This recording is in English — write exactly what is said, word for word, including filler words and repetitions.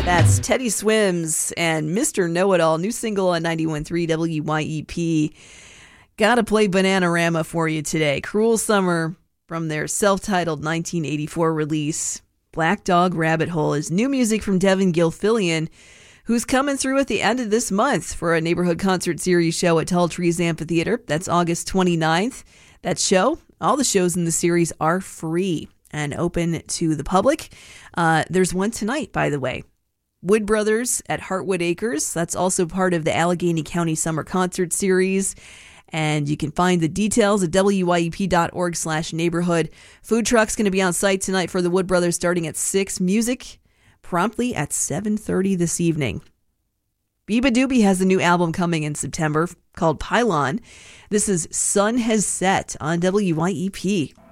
That's Teddy Swims and Mister Know-It-All, new single on ninety-one point three W Y E P. Gotta play Bananarama for you today. Cruel Summer from their self-titled nineteen eighty-four release. Black Dog Rabbit Hole is new music from Devin Gilfillian, who's coming through at the end of this month for a neighborhood concert series show at Tall Trees Amphitheater. That's August twenty-ninth. That show, all the shows in the series are free and open to the public. Uh, there's one tonight, by the way. Wood Brothers at Heartwood Acres. That's also part of the Allegheny County Summer Concert Series. And you can find the details at W Y E P dot org slash neighborhood. Food truck's going to be on site tonight for the Wood Brothers starting at six. Music promptly at seven thirty this evening. Biba Doobie has a new album coming in September called Pylon. This is Sun Has Set on W Y E P.